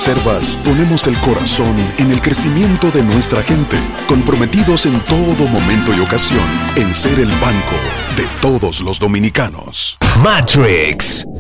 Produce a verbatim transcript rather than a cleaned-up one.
Banreservas ponemos el corazón en el crecimiento de nuestra gente, comprometidos en todo momento y ocasión en ser el banco de todos los dominicanos. Matrix.